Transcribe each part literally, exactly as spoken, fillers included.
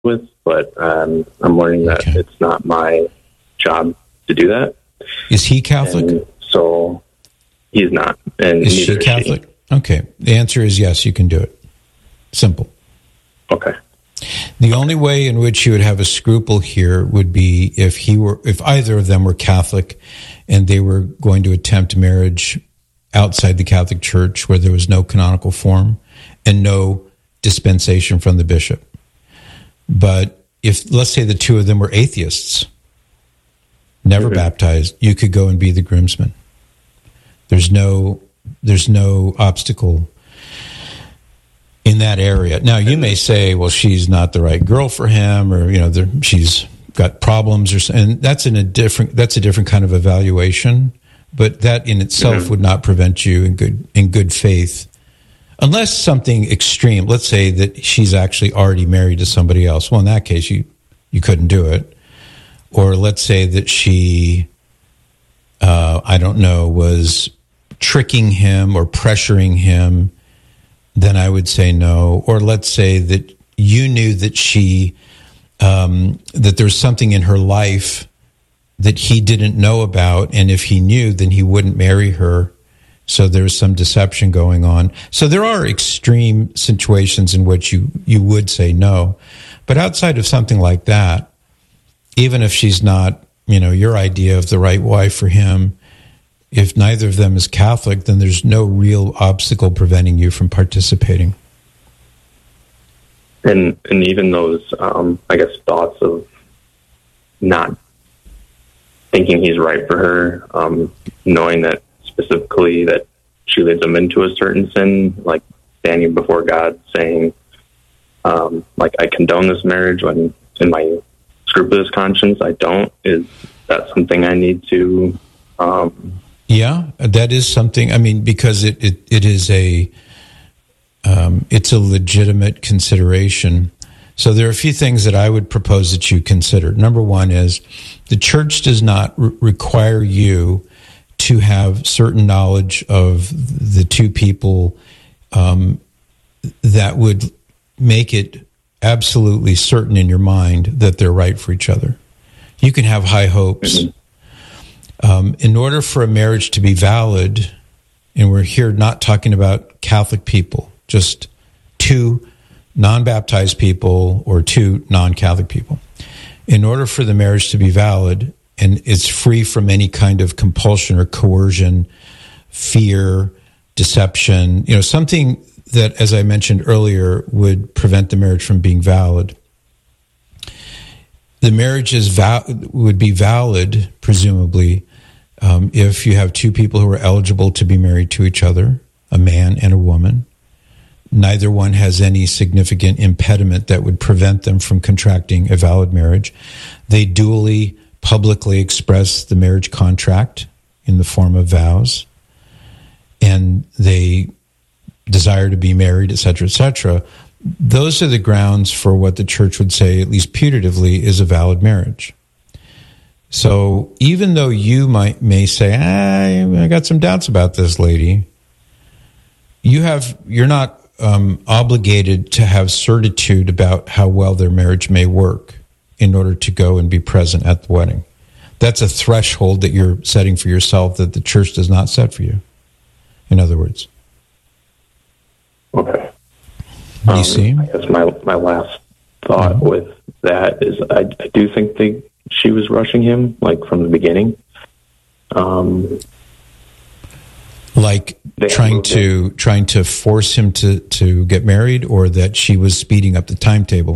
with, but um, I'm learning that okay. it's not my job to do that. Is he Catholic? And so he's not. And is she Catholic? Is she. Okay. The answer is yes, you can do it. Simple. Okay. The only way in which you would have a scruple here would be if he were, if either of them were Catholic and they were going to attempt marriage outside the Catholic Church where there was no canonical form and no dispensation from the bishop. But if, let's say the two of them were atheists, never mm-hmm. baptized, you could go and be the groomsman. There's no, there's no obstacle in that area. Now, you may say, well, she's not the right girl for him, or, you know, she's got problems, or, and that's in a different, that's a different kind of evaluation. But that in itself mm-hmm. would not prevent you in good, in good faith, unless something extreme, let's say that she's actually already married to somebody else. Well, in that case, you, you couldn't do it. Or let's say that she, uh, I don't know, was tricking him or pressuring him, then I would say no. Or let's say that you knew that she, um, that there's something in her life that he didn't know about, and if he knew, then he wouldn't marry her. So there's some deception going on. So there are extreme situations in which you, you would say no. But outside of something like that, even if she's not, you know, your idea of the right wife for him, if neither of them is Catholic, then there's no real obstacle preventing you from participating. And and even those, um, I guess, thoughts of not thinking he's right for her, um, knowing that specifically that she leads him into a certain sin, like standing before God saying, um, like, I condone this marriage when in my scrupulous conscience I don't, is that something I need to... Um, Yeah, that is something. I mean, because it, it, it is a um, it's a legitimate consideration. So there are a few things that I would propose that you consider. Number one is the church does not re- require you to have certain knowledge of the two people um, that would make it absolutely certain in your mind that they're right for each other. You can have high hopes. Mm-hmm. Um, in order for a marriage to be valid, and we're here not talking about Catholic people, just two non-baptized people or two non-Catholic people. In order for the marriage to be valid, and it's free from any kind of compulsion or coercion, fear, deception, you know, something that, as I mentioned earlier, would prevent the marriage from being valid. The marriage is val- would be valid, presumably, Um, if you have two people who are eligible to be married to each other, a man and a woman, neither one has any significant impediment that would prevent them from contracting a valid marriage. They duly, publicly express the marriage contract in the form of vows, and they desire to be married, et cetera, et cetera. Those are the grounds for what the church would say, at least putatively, is a valid marriage. So even though you might may say, ah, I got some doubts about this lady, you have you're not um, obligated to have certitude about how well their marriage may work in order to go and be present at the wedding. That's a threshold that you're setting for yourself that the church does not set for you. In other words, okay. You um, see, I guess my my last thought mm-hmm. with that is, I, I do think they. She was rushing him, like, from the beginning. Um, like trying to in. trying to force him to, to get married, or that she was speeding up the timetable?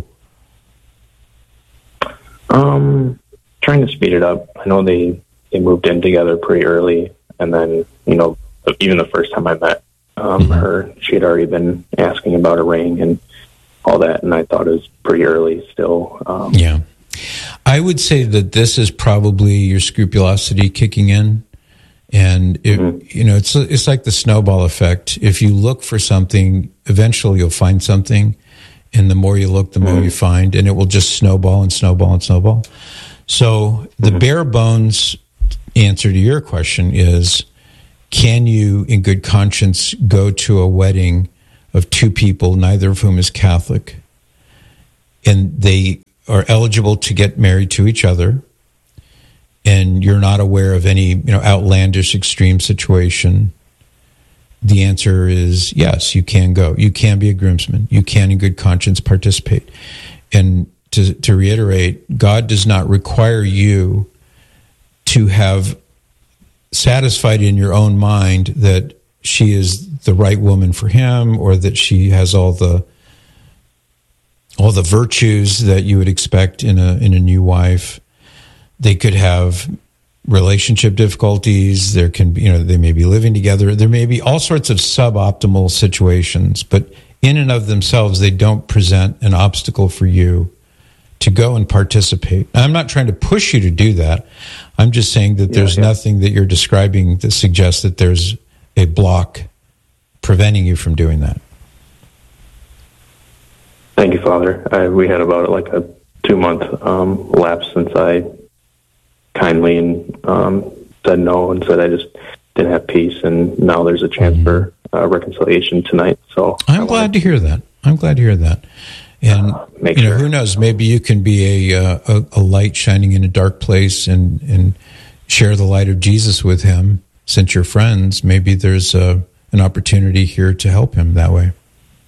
Um, trying to speed it up. I know they, they moved in together pretty early, and then, you know, even the first time I met um, mm-hmm. her, she had already been asking about a ring and all that, and I thought it was pretty early still. Um, yeah. I would say that this is probably your scrupulosity kicking in, and it, mm-hmm. you know, it's it's like the snowball effect. If you look for something, eventually you'll find something, and the more you look, the more mm-hmm. you find, and it will just snowball and snowball and snowball. So the mm-hmm. bare bones answer to your question is: can you, in good conscience, go to a wedding of two people, neither of whom is Catholic, and they are eligible to get married to each other, and you're not aware of any, you know, outlandish extreme situation, the answer is yes, you can go. You can be a groomsman. You can, in good conscience, participate. And to, to reiterate, God does not require you to have satisfied in your own mind that she is the right woman for him, or that she has all the all the virtues that you would expect in a in a new wife. They could have relationship difficulties. There can be, you know, they may be living together. There may be all sorts of suboptimal situations, but in and of themselves, they don't present an obstacle for you to go and participate. I'm not trying to push you to do that. I'm just saying that there's yeah, yeah. nothing that you're describing that suggests that there's a block preventing you from doing that. Thank you, Father. I, we had about like a two-month um, lapse since I kindly and um, said no and said I just didn't have peace, and now there's a chance mm-hmm. for uh, reconciliation tonight. So I'm I glad to hear that. I'm glad to hear that. And uh, you know, sure. who knows? Maybe you can be a, uh, a a light shining in a dark place, and and share the light of Jesus with him. Since you're friends, maybe there's a, an opportunity here to help him that way.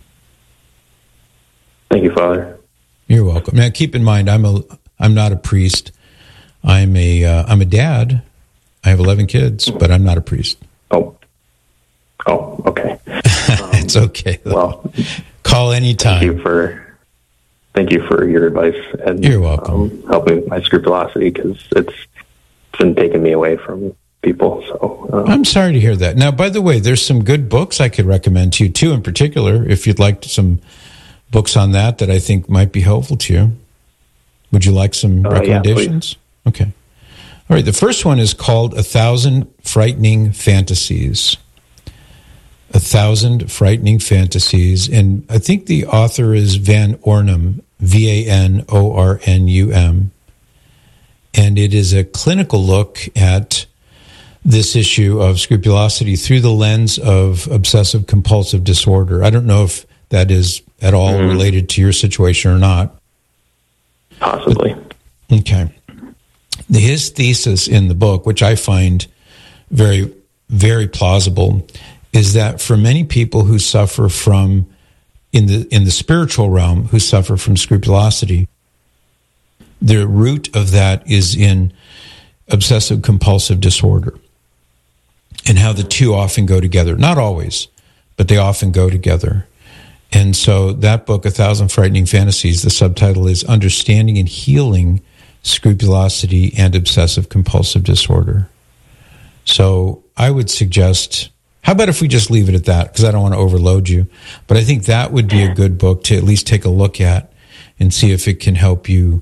Thank you, Father. You're welcome. Now, keep in mind, I'm a I'm not a priest. I'm a uh, I'm a dad. I have eleven kids, but I'm not a priest. Oh, oh, okay. Um, it's okay. Though. Well, call anytime. Thank you for thank you for your advice and you're welcome. Um, helping with my scrupulosity, because it's it's been taking me away from people. So um, I'm sorry to hear that. Now, by the way, there's some good books I could recommend to you too. In particular, if you'd like some books on that that I think might be helpful to you. Would you like some uh, recommendations? Yeah, okay. All right. The first one is called A Thousand Frightening Fantasies. A Thousand Frightening Fantasies. And I think the author is Van Ornum, V A N O R N U M. And it is a clinical look at this issue of scrupulosity through the lens of obsessive compulsive disorder. I don't know if that is at all mm-hmm. related to your situation or not. Possibly. But, okay. His thesis in the book, which I find very, very plausible, is that for many people who suffer from, in the in the spiritual realm, who suffer from scrupulosity, the root of that is in obsessive compulsive disorder, and how the two often go together. Not always, but they often go together. And so that book, A Thousand Frightening Fantasies, the subtitle is Understanding and Healing Scrupulosity and Obsessive Compulsive Disorder. So I would suggest, how about if we just leave it at that? Because I don't want to overload you. But I think that would be a good book to at least take a look at and see if it can help you,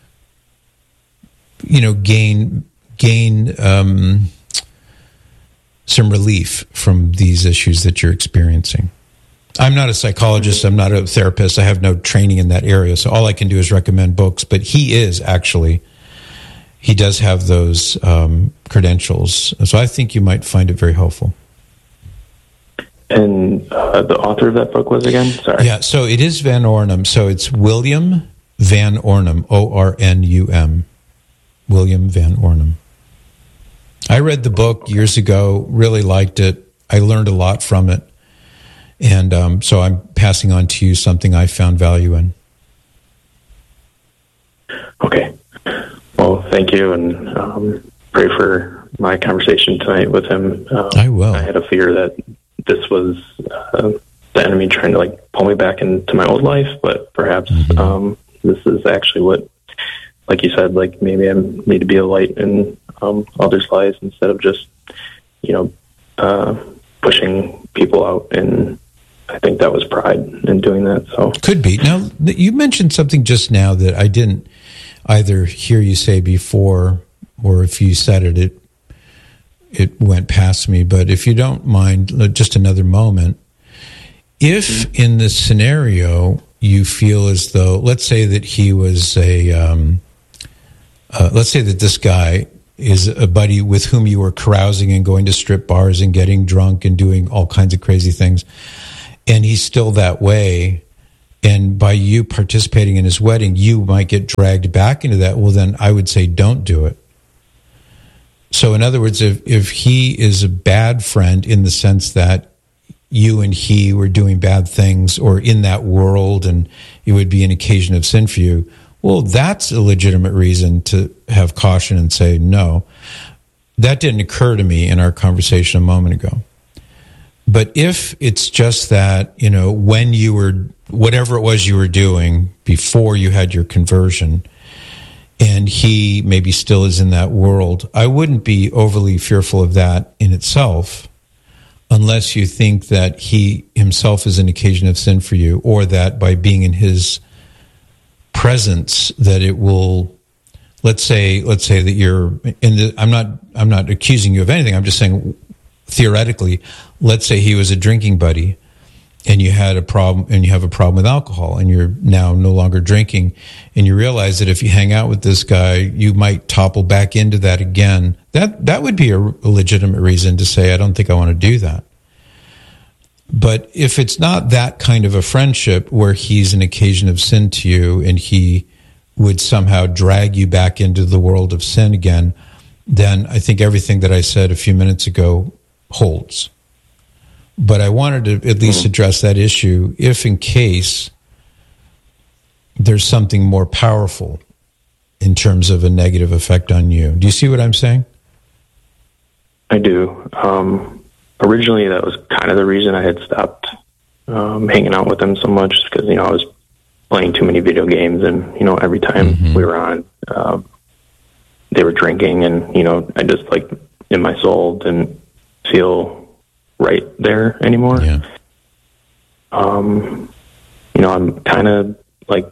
you know, gain, gain um, some relief from these issues that you're experiencing. I'm not a psychologist. I'm not a therapist. I have no training in that area. So all I can do is recommend books. But he is actually, he does have those um, credentials. So I think you might find it very helpful. And uh, the author of that book was again? Sorry. Yeah, so it is Van Ornum. So it's William Van Ornum, O R N U M. William Van Ornum. I read the book years ago, really liked it. I learned a lot from it. And um, so I'm passing on to you something I found value in. Okay. Well, thank you, and um, pray for my conversation tonight with him. Um, I will. I had a fear that this was uh, the enemy trying to like pull me back into my old life, but perhaps mm-hmm. um, this is actually what, like you said, like maybe I need to be a light in um, others' lives instead of just, you know, uh, pushing people out. And I think that was pride in doing that. So could be. Now, you mentioned something just now that I didn't either hear you say before, or if you said it, it it went past me. But if you don't mind, just another moment. If in this scenario you feel as though, let's say that he was a, um, uh, let's say that this guy is a buddy with whom you were carousing and going to strip bars and getting drunk and doing all kinds of crazy things, and he's still that way, and by you participating in his wedding, you might get dragged back into that. Well, then I would say don't do it. So in other words, if, if he is a bad friend in the sense that you and he were doing bad things or in that world and it would be an occasion of sin for you, well, that's a legitimate reason to have caution and say no. That didn't occur to me in our conversation a moment ago. But if it's just that, you know, when you were, whatever it was you were doing before you had your conversion, and he maybe still is in that world, I wouldn't be overly fearful of that in itself, unless you think that he himself is an occasion of sin for you, or that by being in his presence, that it will, let's say, let's say that you're in the, I'm not, I'm not accusing you of anything. I'm just saying, theoretically, let's say he was a drinking buddy and you had a problem and you have a problem with alcohol and you're now no longer drinking, and you realize that if you hang out with this guy, you might topple back into that again. That, that would be a, a legitimate reason to say, I don't think I want to do that. But if it's not that kind of a friendship where he's an occasion of sin to you and he would somehow drag you back into the world of sin again, then I think everything that I said a few minutes ago holds. But I wanted to at least address that issue if in case there's something more powerful in terms of a negative effect on you. Do you see what I'm saying? I do. Um, originally, that was kind of the reason I had stopped um, hanging out with them so much, because, you know, I was playing too many video games, and, you know, every time mm-hmm. we were on, uh, they were drinking, and, you know, I just, like, in my soul didn't feel right there anymore. Yeah. Um, you know, I'm kind of like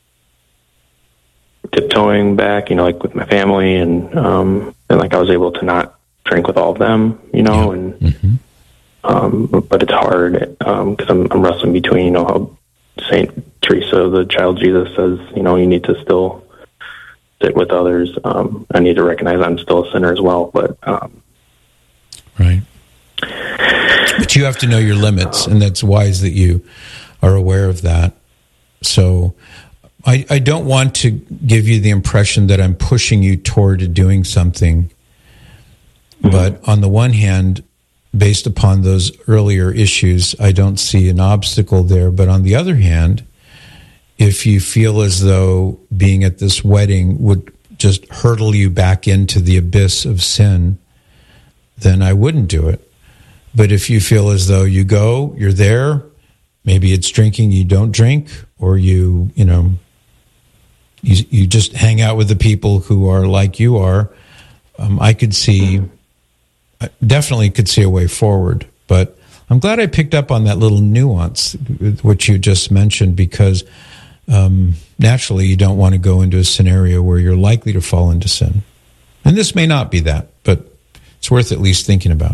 tiptoeing back, you know, like with my family, and um, and like I was able to not drink with all of them, you know, yeah. and mm-hmm. um, but it's hard um, because I'm, I'm wrestling between, you know, how Saint Teresa, the child Jesus, says, you know, you need to still sit with others. Um, I need to recognize I'm still a sinner as well, but um, right. But you have to know your limits, and that's wise that you are aware of that. So I, I don't want to give you the impression that I'm pushing you toward doing something. Mm-hmm. But on the one hand, based upon those earlier issues, I don't see an obstacle there. But on the other hand, if you feel as though being at this wedding would just hurtle you back into the abyss of sin, then I wouldn't do it. But if you feel as though you go, you're there, maybe it's drinking, you don't drink, or you, you know, you you just hang out with the people who are like you are, um, I could see, I definitely could see a way forward. But I'm glad I picked up on that little nuance, which you just mentioned, because um, naturally you don't want to go into a scenario where you're likely to fall into sin. And this may not be that, but it's worth at least thinking about.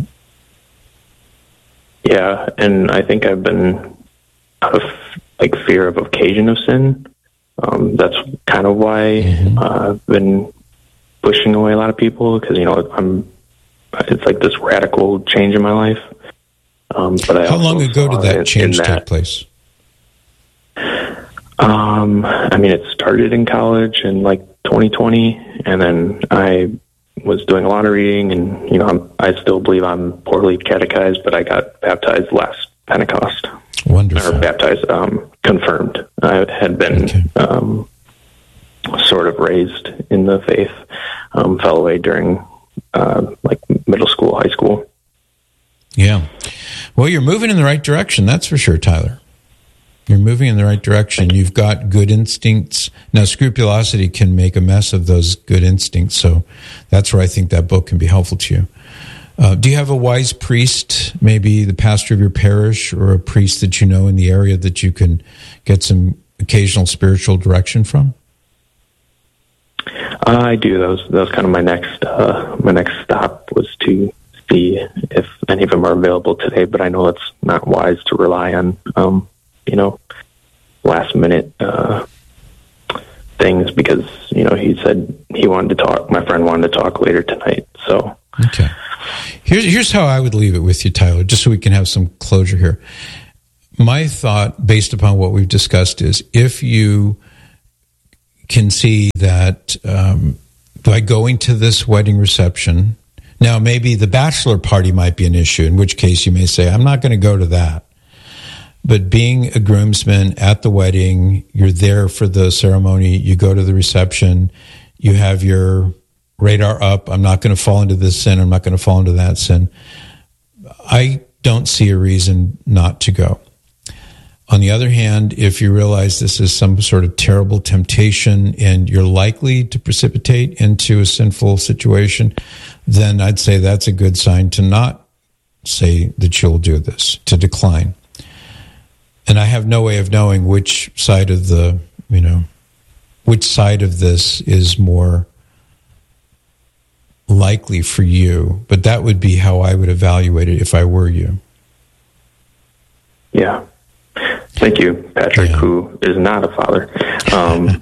Yeah, and I think I've been out of like fear of occasion of sin. Um, that's kind of why mm-hmm. uh, I've been pushing away a lot of people, because, you know, I'm. It's like this radical change in my life. Um, but I how long ago did that change that, take place? Um, I mean, it started in college in like twenty twenty, and then I was doing a lot of reading, and, you know, I'm, I still believe I'm poorly catechized, but I got baptized last Pentecost. Wonderful. Or baptized, um, confirmed. I had been okay. um, sort of raised in the faith, um, fell away during uh, like middle school, high school. Yeah. Well, you're moving in the right direction, that's for sure, Tyler. You're moving in the right direction. You've got good instincts. Now, scrupulosity can make a mess of those good instincts, so that's where I think that book can be helpful to you. Uh, do you have a wise priest, maybe the pastor of your parish, or a priest that you know in the area that you can get some occasional spiritual direction from? Uh, I do. That was, that was kind of my next uh, my next stop, was to see if any of them are available today, but I know it's not wise to rely on um, you know, last minute uh, things, because, you know, he said he wanted to talk, my friend wanted to talk later tonight. So, okay. Here's, here's how I would leave it with you, Tyler, just so we can have some closure here. My thought, based upon what we've discussed, is if you can see that um, by going to this wedding reception, now maybe the bachelor party might be an issue, in which case you may say, I'm not going to go to that. But being a groomsman at the wedding, you're there for the ceremony, you go to the reception, you have your radar up, I'm not going to fall into this sin, I'm not going to fall into that sin. I don't see a reason not to go. On the other hand, if you realize this is some sort of terrible temptation and you're likely to precipitate into a sinful situation, then I'd say that's a good sign to not say that you'll do this, to decline. And I have no way of knowing which side of the, you know, which side of this is more likely for you, but that would be how I would evaluate it if I were you. Yeah. Thank you, Patrick, yeah. Who is not a father. Um,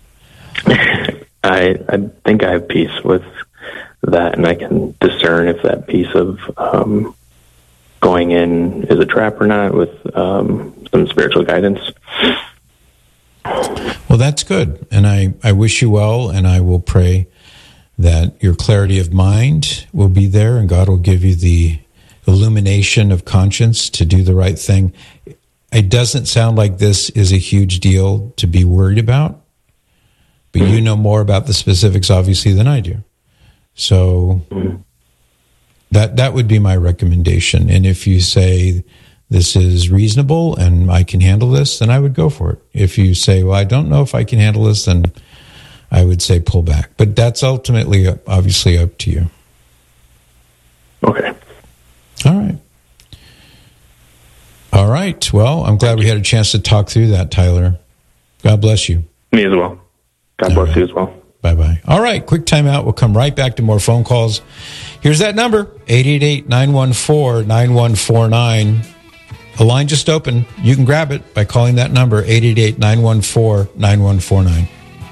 I, I think I have peace with that, and I can discern if that piece of um, going in is a trap or not with um, some spiritual guidance. Well, that's good, and I, I wish you well, and I will pray that your clarity of mind will be there, and God will give you the illumination of conscience to do the right thing. It doesn't sound like this is a huge deal to be worried about, but you know more about the specifics, obviously, than I do. So that that would be my recommendation. And if you say this is reasonable and I can handle this, then I would go for it. If you say, well, I don't know if I can handle this, then I would say pull back. But that's ultimately, obviously, up to you. Okay. All right. All right. Well, I'm glad we had a chance to talk through that, Tyler. God bless you. Me as well. God bless you as well. Bye-bye. All right, quick time out. We'll come right back to more phone calls. Here's that number, eight eight eight, nine one four, nine one four nine. The line just opened. You can grab it by calling that number, eight eight eight, nine one four, nine one four nine.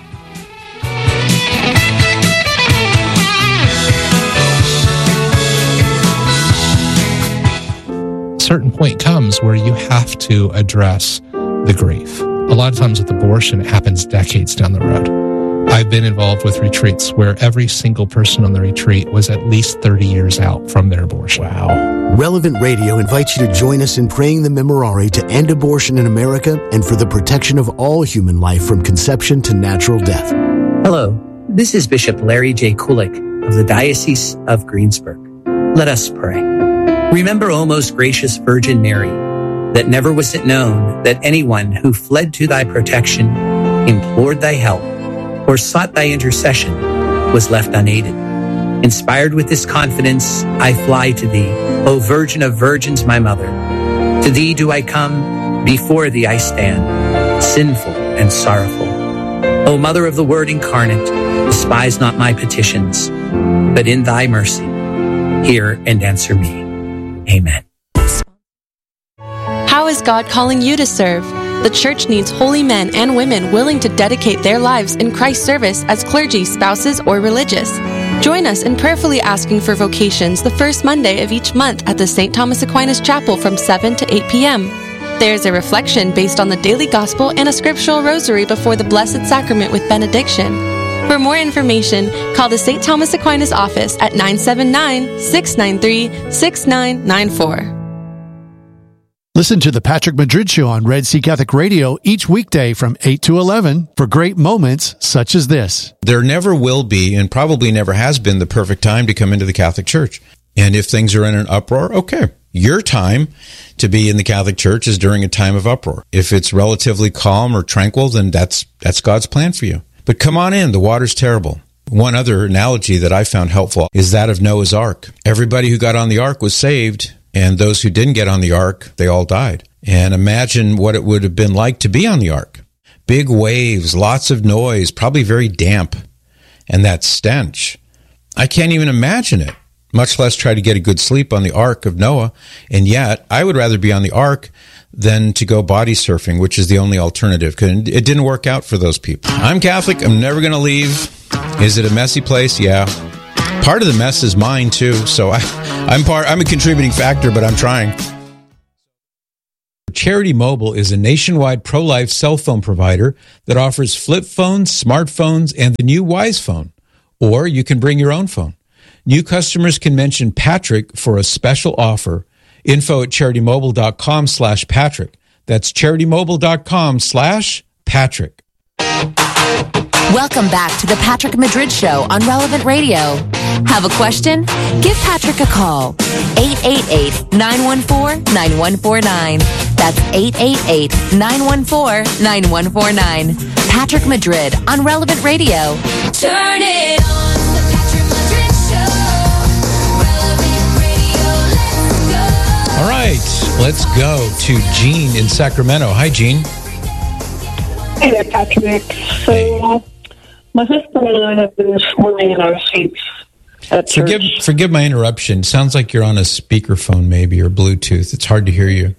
Certain point comes where you have to address the grief. A lot of times with abortion, it happens decades down the road. I've been involved with retreats where every single person on the retreat was at least thirty years out from their abortion. Wow. Relevant Radio invites you to join us in praying the Memorare to end abortion in America and for the protection of all human life from conception to natural death. Hello, this is Bishop Larry J. Kulik of the Diocese of Greensburg. Let us pray. Remember, O most gracious Virgin Mary, that never was it known that anyone who fled to thy protection, implored thy help, or sought thy intercession was left unaided. Inspired with this confidence, I fly to thee, O Virgin of Virgins, my mother. To thee do I come, before thee I stand, sinful and sorrowful. O Mother of the Word incarnate, despise not my petitions, but in thy mercy, hear and answer me. Amen. How is God calling you to serve? The church needs holy men and women willing to dedicate their lives in Christ's service as clergy, spouses, or religious. Join us in prayerfully asking for vocations the first Monday of each month at the Saint Thomas Aquinas Chapel from seven to eight p.m. There's a reflection based on the daily gospel and a scriptural rosary before the Blessed Sacrament with benediction. For more information, call the Saint Thomas Aquinas office at nine seven nine, six nine three, six nine nine four. Listen to the Patrick Madrid Show on Red Sea Catholic Radio each weekday from eight to eleven for great moments such as this. There never will be, and probably never has been, the perfect time to come into the Catholic Church. And if things are in an uproar, okay. Your time to be in the Catholic Church is during a time of uproar. If it's relatively calm or tranquil, then that's that's God's plan for you. But come on in, the water's terrible. One other analogy that I found helpful is that of Noah's Ark. Everybody who got on the ark was saved, and those who didn't get on the ark, they all died. And imagine what it would have been like to be on the ark. Big waves, lots of noise, probably very damp, and that stench. I can't even imagine it, much less try to get a good sleep on the ark of Noah. And yet, I would rather be on the ark than to go body surfing, which is the only alternative, because it didn't work out for those people. I'm Catholic. I'm never going to leave. Is it a messy place? Yeah. Part of the mess is mine, too. So I, I'm part. I'm a contributing factor, but I'm trying. Charity Mobile is a nationwide pro-life cell phone provider that offers flip phones, smartphones, and the new Wise Phone. Or you can bring your own phone. New customers can mention Patrick for a special offer. Info at charitymobile.com slash Patrick. That's charitymobile.com slash Patrick. Welcome back to the Patrick Madrid Show on Relevant Radio. Have a question? Give Patrick a call. eight eight eight, nine one four, nine one four nine. That's eight eight eight, nine one four, nine one four nine. Patrick Madrid on Relevant Radio. Turn it on, the Patrick Madrid Show. Relevant Radio, let's go. All right, let's go to Jean in Sacramento. Hi, Jean. Hey there, Patrick. So, uh, my husband and I have been swimming in our seats at church. Forgive, forgive my interruption. Sounds like you're on a speakerphone, maybe, or Bluetooth. It's hard to hear you.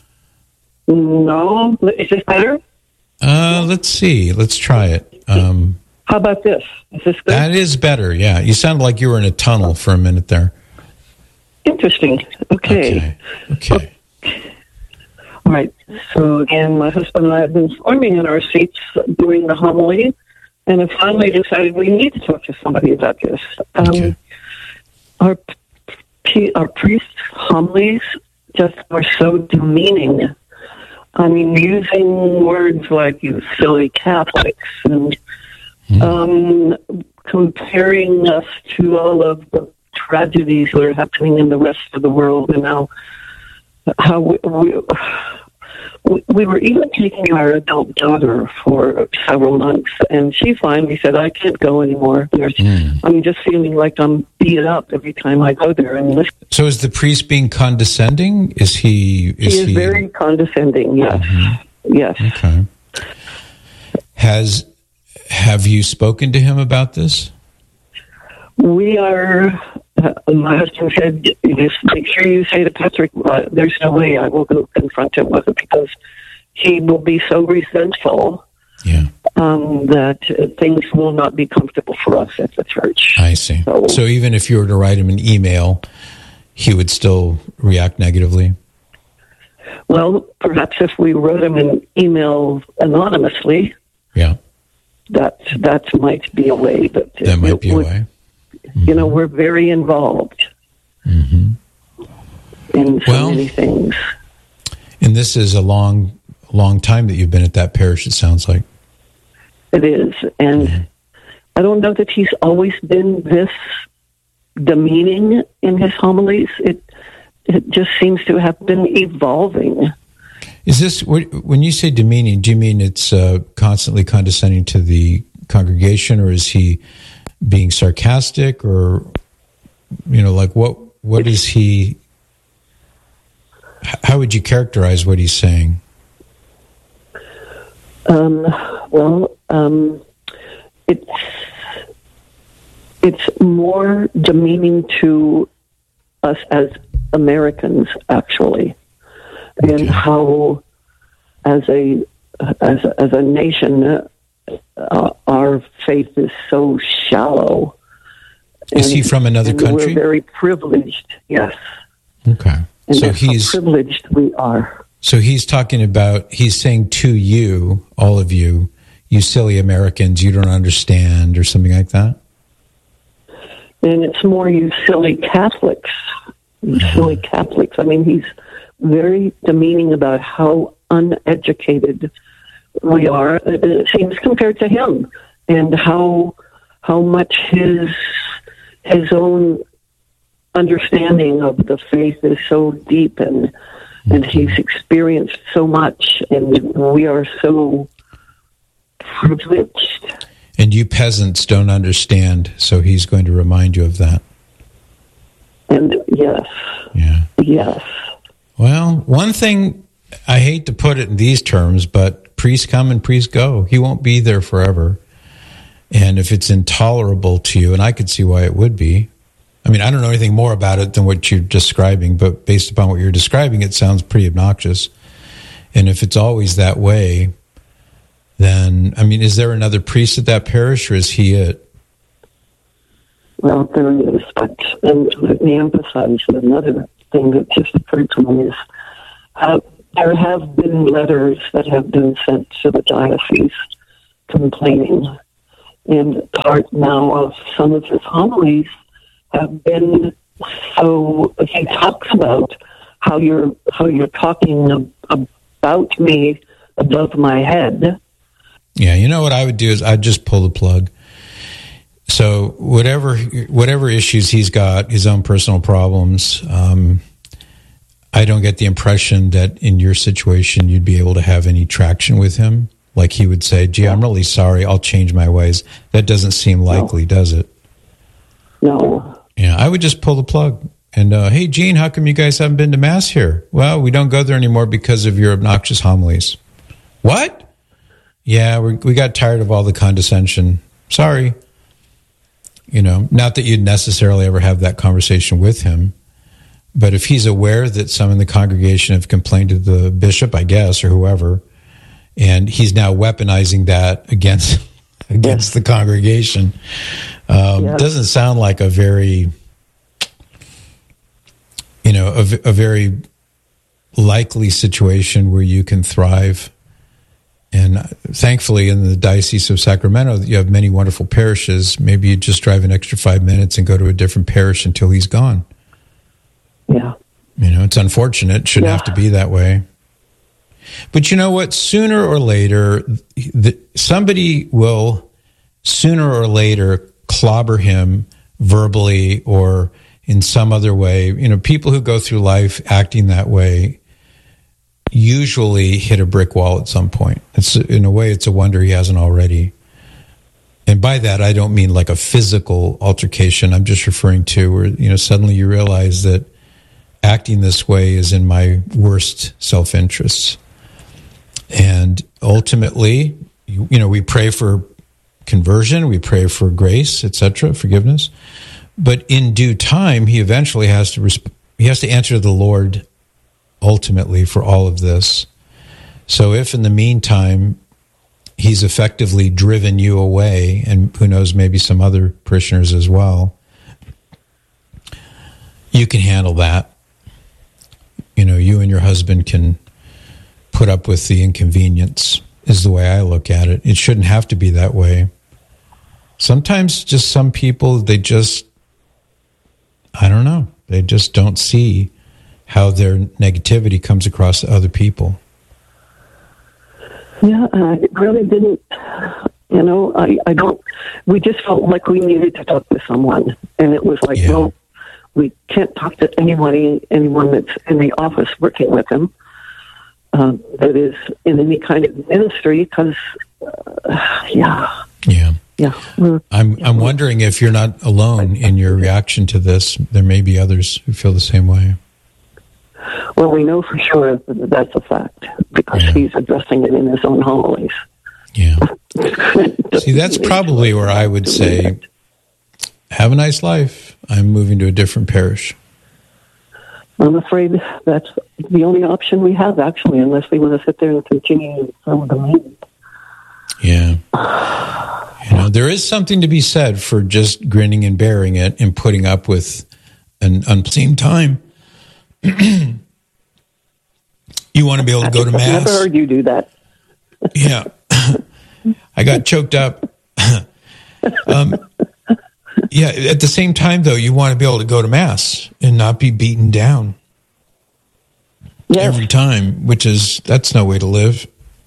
No, is this better? Uh, let's see. Let's try it. Um, How about this? Is this good? That is better. Yeah, you sounded like you were in a tunnel for a minute there. Interesting. Okay. Okay. Okay. All right. So again, my husband and I have been swimming in our seats doing the homily, and have finally decided we need to talk to somebody about this. Um, Okay. Our our priest homilies just are so demeaning. I mean, using words like "you silly Catholics" and Hmm. um, comparing us to all of the tragedies that are happening in the rest of the world, and now how we, we, we were even taking our adult daughter for several months, and she finally said, I can't go anymore. There's, Mm. I'm just feeling like I'm beat up every time I go there and listen. So is the priest being condescending? Is he? Is He is he very condescending, yes. Mm-hmm. Yes. Okay. Has have you spoken to him about this? We are, uh, my husband said, just make sure you say to Patrick, uh, there's no way I will go confront him with it, because he will be so resentful Yeah, um, that uh, things will not be comfortable for us at the church. I see. So- So even if you were to write him an email, he would still react negatively? Well, perhaps if we wrote him an email anonymously, Yeah, that that might be a way. But that might be a would- way. You know, we're very involved Mm-hmm. in so Well- many things. And this is a long, long time that you've been at that parish, it sounds like. It is. And I don't know that he's always been this demeaning in his homilies. It it just seems to have been evolving. Is this, when you say demeaning, do you mean it's uh, constantly condescending to the congregation, or is he being sarcastic, or, you know, like what, what is he, how would you characterize what he's saying? Um, well, um, it's it's more demeaning to us as Americans, actually, Okay. and how, as a as a, as a nation, uh, our faith is so shallow. Is he from another and country? We're very privileged, yes. Okay. And So that's he's, how privileged we are. so he's talking about, he's saying to you, all of you, you silly Americans, you don't understand, or something like that? And it's more you silly Catholics. You silly Catholics. I mean, he's very demeaning about how uneducated we are, it seems, compared to him, and how how much his his own understanding of the faith is so deep, and and he's experienced so much, and we are so privileged. And you peasants don't understand, so he's going to remind you of that. And yes, Yeah. yes. Well, one thing, I hate to put it in these terms, but priests come and priests go. He won't be there forever. And if it's intolerable to you, and I could see why it would be. I mean, I don't know anything more about it than what you're describing, but based upon what you're describing, it sounds pretty obnoxious. And if it's always that way, then, I mean, is there another priest at that parish, or is he it? Well, there is, but and let me emphasize that another thing that just occurred to me is how there have been letters that have been sent to the diocese complaining, and part now of some of his homilies have been so he talks about how you're how you're talking about me above my head. Yeah, you know what I would do is I'd just pull the plug. So whatever whatever issues he's got, his own personal problems, um, I don't get the impression that in your situation you'd be able to have any traction with him. Like he would say, gee, I'm really sorry, I'll change my ways. That doesn't seem likely, no. does it? No. Yeah, I would just pull the plug. And, uh, hey, Gene, how come you guys haven't been to Mass here? Well, we don't go there anymore because of your obnoxious homilies. What? Yeah, we we got tired of all the condescension. Sorry. You know, not that you'd necessarily ever have that conversation with him, but if he's aware that some in the congregation have complained to the bishop, I guess, or whoever, and he's now weaponizing that against against yes. the congregation, um, yes. doesn't sound like a very, you know, a, a very likely situation where you can thrive. And thankfully, in the Diocese of Sacramento, you have many wonderful parishes. Maybe you just drive an extra five minutes and go to a different parish until he's gone. Yeah. You know, it's unfortunate. It shouldn't yeah. have to be that way. But you know what? Sooner or later, the, somebody will, sooner or later, clobber him verbally or in some other way. You know, people who go through life acting that way usually hit a brick wall at some point. It's in a way, it's a wonder he hasn't already. And by that, I don't mean like a physical altercation. I'm just referring to where, you know, suddenly you realize that acting this way is in my worst self-interests. And ultimately, you, you know, we pray for conversion, we pray for grace, et cetera, forgiveness. But in due time, he eventually has to resp- he has to answer the Lord ultimately for all of this. So if in the meantime he's effectively driven you away, and who knows, maybe some other parishioners as well, you can handle that. You know, you and your husband can put up with the inconvenience, is the way I look at it. It shouldn't have to be that way. Sometimes just some people, they just, I don't know, they just don't see how their negativity comes across to other people. Yeah, I really didn't, you know, I, I don't, we just felt like we needed to talk to someone. And it was like, yeah. well, we can't talk to anybody, anyone that's in the office working with him, uh, that is in any kind of ministry, because, uh, yeah. Yeah. Yeah. I'm I'm wondering if you're not alone in your reaction to this. There may be others who feel the same way. Well, we know for sure that that's a fact, because yeah. he's addressing it in his own homilies. Yeah. See, that's probably where I would say, have a nice life. I'm moving to a different parish. I'm afraid that's the only option we have, actually, unless we want to sit there and continue some of the meeting. Yeah. You know, there is something to be said for just grinning and bearing it and putting up with an unseen time. You want to be able to go to Mass. I've never heard you do that. Yeah. I got choked up. um, yeah, at the same time, though, you want to be able to go to Mass and not be beaten down yes. every time, which is, that's no way to live.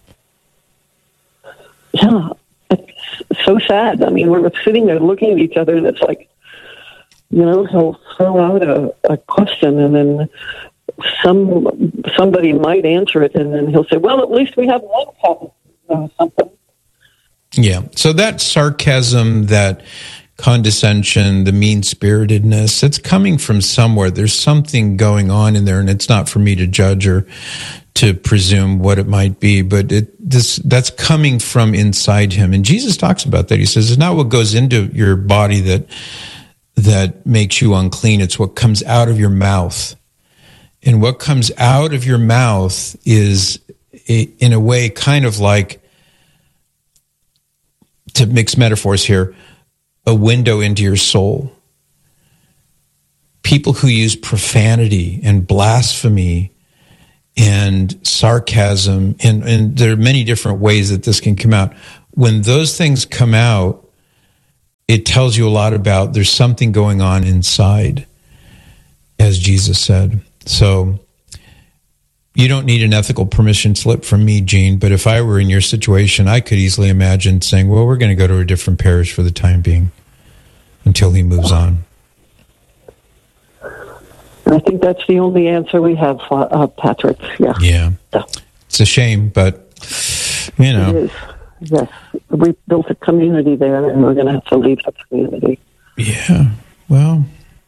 Yeah, it's so sad. I mean, we're sitting there looking at each other, and it's like, you know, he'll throw out a, a question, and then some somebody might answer it, and then he'll say, well, at least we have one topic, uh, something. Yeah, so that sarcasm, that condescension, the mean-spiritedness, it's coming from somewhere. There's something going on in there, and it's not for me to judge or to presume what it might be, but it, this that's coming from inside him. And Jesus talks about that. He says, it's not what goes into your body that that makes you unclean. It's what comes out of your mouth. And what comes out of your mouth is, a, in a way, kind of like, to mix metaphors here, a window into your soul. People who use profanity and blasphemy and sarcasm, and, and there are many different ways that this can come out. When those things come out, it tells you a lot about there's something going on inside, as Jesus said. So you don't need an ethical permission slip from me, Gene, but if I were in your situation, I could easily imagine saying, well, we're going to go to a different parish for the time being until he moves on. I think that's the only answer we have, uh, Patrick. Yeah. Yeah. yeah. It's a shame, but, you know. It is. Yes. We built a community there, and we're going to have to leave the community. Yeah. Well,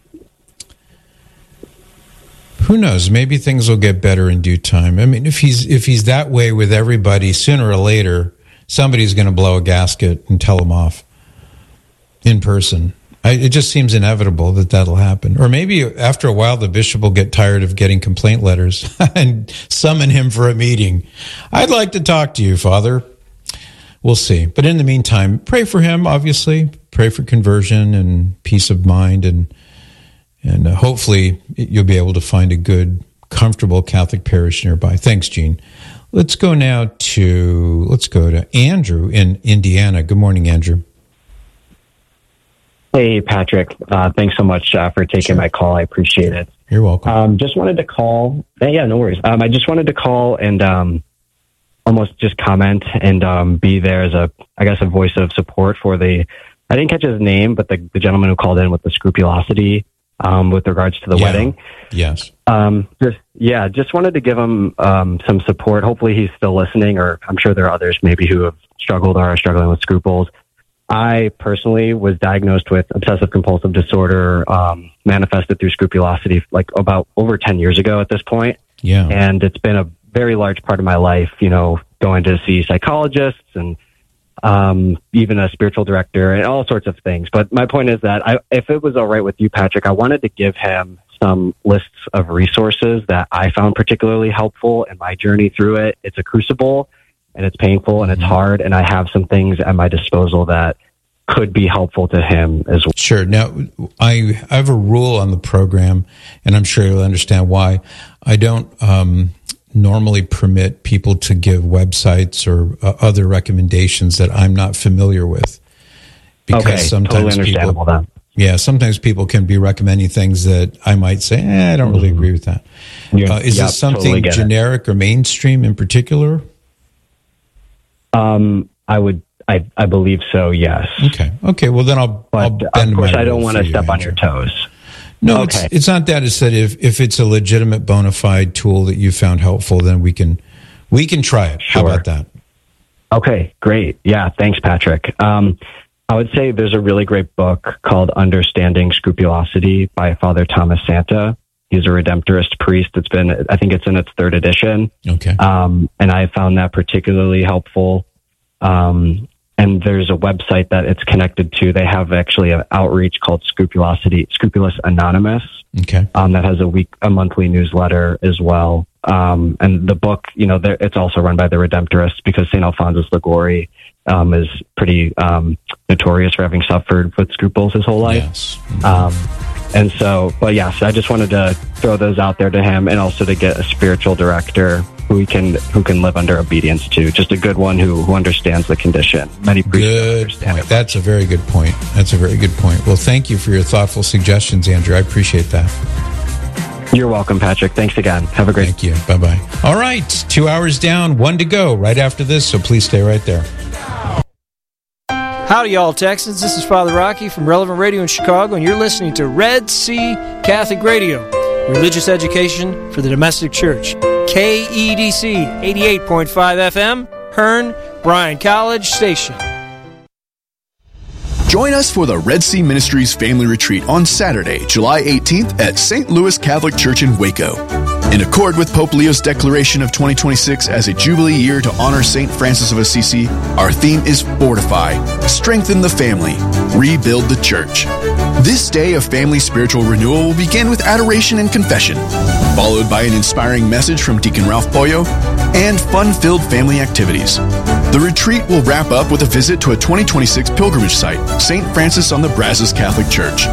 who knows? Maybe things will get better in due time. I mean, if he's if he's that way with everybody, sooner or later, somebody's going to blow a gasket and tell him off in person. I, it just seems inevitable that that'll happen. Or maybe after a while, the bishop will get tired of getting complaint letters and summon him for a meeting. I'd like to talk to you, Father. We'll see. But in the meantime, pray for him, obviously. Pray for conversion and peace of mind. And, and uh, hopefully you'll be able to find a good, comfortable Catholic parish nearby. Thanks, Gene. Let's go now to, let's go to Andrew in Indiana. Good morning, Andrew. Hey, Patrick. Uh, thanks so much uh, for taking sure. my call. I appreciate it. You're welcome. Um, just wanted to call. Yeah, no worries. Um, I just wanted to call and um, almost just comment and um, be there as a, I guess, a voice of support for the, I didn't catch his name, but the, the gentleman who called in with the scrupulosity um, with regards to the yeah. wedding. Yes. Um, just, yeah, just wanted to give him um, some support. Hopefully he's still listening, or I'm sure there are others maybe who have struggled or are struggling with scruples. I personally was diagnosed with obsessive compulsive disorder, um, manifested through scrupulosity like about over ten years ago at this point. Yeah. And it's been a very large part of my life, you know, going to see psychologists and um, even a spiritual director and all sorts of things. But my point is that I, if it was all right with you, Patrick, I wanted to give him some lists of resources that I found particularly helpful in my journey through it. It's a crucible. And it's painful and it's hard, and I have some things at my disposal that could be helpful to him as well. Sure. Now, I, I have a rule on the program, and I'm sure you'll understand why. I don't um, normally permit people to give websites or uh, other recommendations that I'm not familiar with. Because okay, sometimes totally understandable people, then. Yeah, sometimes people can be recommending things that I might say, eh, I don't really agree with that. Yeah, uh, is yep, this something totally generic it. or mainstream in particular? Um, I would, I, I believe so. Yes. Okay. Okay. Well, then I'll. But I'll bend of course, my I don't rule want for to you, step on Andrew. your toes. No, okay. it's it's not that. It's that if if it's a legitimate, bona fide tool that you found helpful, then we can we can try it. Sure. How about that? Okay. Great. Yeah. Thanks, Patrick. Um, I would say there's a really great book called Understanding Scrupulosity by Father Thomas Santa. He's a Redemptorist priest. It's been, I think it's in its third edition. Okay. Um, and I found that particularly helpful. Um, and there's a website that it's connected to. They have actually an outreach called Scrupulosity, Scrupulous Anonymous. Okay. Um, that has a week, a monthly newsletter as well. Um, and the book, you know, it's also run by the Redemptorists because Saint Alphonsus Liguori, um, is pretty, um, notorious for having suffered with scruples his whole life. Yes. Um, and so, but yes, I just wanted to throw those out there to him, and also to get a spiritual director who he can who can live under obedience to. Just a good one who who understands the condition. Many priests Good understand point. it. That's a very good point. That's a very good point. Well, thank you for your thoughtful suggestions, Andrew. I appreciate that. You're welcome, Patrick. Thanks again. Have a great. Thank you. Bye bye. All right, two hours down, one to go. Right after this, so please stay right there. Howdy, y'all Texans. This is Father Rocky from Relevant Radio in Chicago, and you're listening to Red Sea Catholic Radio, religious education for the domestic church. K E D C eighty-eight point five F M, Hearn, Bryan College Station. Join us for the Red Sea Ministries Family Retreat on Saturday, July eighteenth at Saint Louis Catholic Church in Waco. In accord with Pope Leo's declaration of twenty twenty-six as a Jubilee year to honor Saint Francis of Assisi, our theme is Fortify, Strengthen the Family, Rebuild the Church. This day of family spiritual renewal will begin with adoration and confession, followed by an inspiring message from Deacon Ralph Pollo, and fun-filled family activities. The retreat will wrap up with a visit to a twenty twenty-six pilgrimage site, Saint Francis on the Brazos Catholic Church.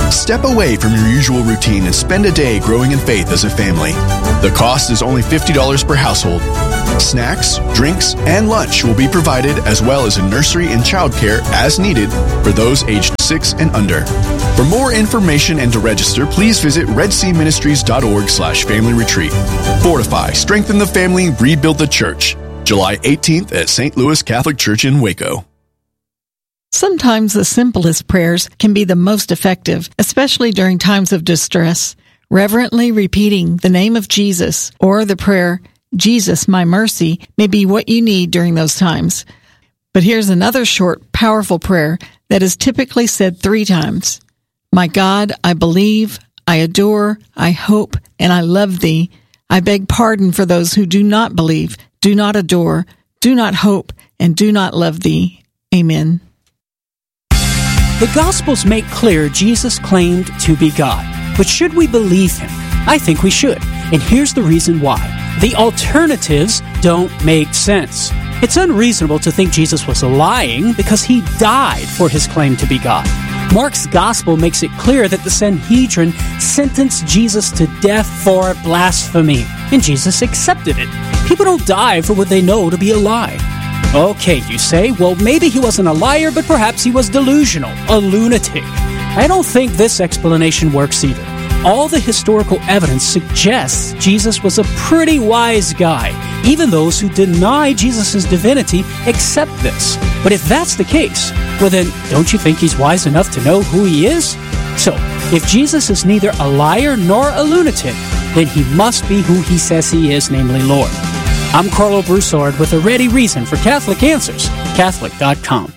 Step away from your usual routine and spend a day growing in faith as a family. The cost is only fifty dollars per household. Snacks, drinks, and lunch will be provided, as well as a nursery and childcare as needed for those aged six and under. For more information and to register, please visit redseaministries.org slash family retreat. Fortify, strengthen the family, rebuild the church. July eighteenth at Saint Louis Catholic Church in Waco. Sometimes the simplest prayers can be the most effective, especially during times of distress. Reverently repeating the name of Jesus or the prayer, Jesus, my mercy, may be what you need during those times. But here's another short, powerful prayer that is typically said three times. My God, I believe, I adore, I hope, and I love thee. I beg pardon for those who do not believe, do not adore, do not hope, and do not love thee. Amen. The Gospels make clear Jesus claimed to be God. But should we believe him? I think we should. And here's the reason why. The alternatives don't make sense. It's unreasonable to think Jesus was lying because he died for his claim to be God. Mark's Gospel makes it clear that the Sanhedrin sentenced Jesus to death for blasphemy, and Jesus accepted it. People don't die for what they know to be a lie. Okay, you say, well, maybe he wasn't a liar, but perhaps he was delusional, a lunatic. I don't think this explanation works either. All the historical evidence suggests Jesus was a pretty wise guy. Even those who deny Jesus' divinity accept this. But if that's the case, well then, don't you think he's wise enough to know who he is? So, if Jesus is neither a liar nor a lunatic, then he must be who he says he is, namely Lord. I'm Carlo Broussard with a ready reason for Catholic Answers, Catholic dot com.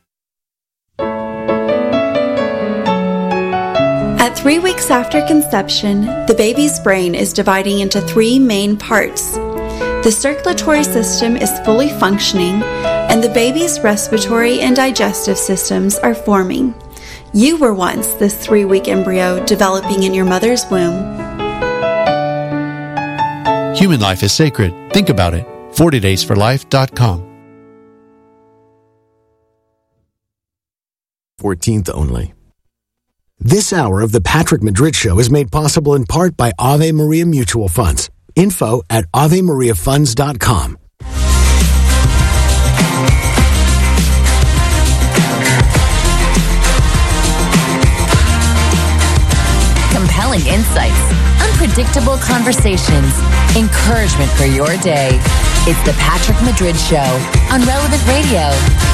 At three weeks after conception, the baby's brain is dividing into three main parts. The circulatory system is fully functioning, and the baby's respiratory and digestive systems are forming. You were once this three-week embryo developing in your mother's womb. Human life is sacred. Think about it. forty days for life dot com. fourteenth only. This hour of the Patrick Madrid Show is made possible in part by Ave Maria Mutual Funds. Info at ave maria funds dot com. Compelling insights, unpredictable conversations, encouragement for your day. It's the Patrick Madrid Show on Relevant Radio.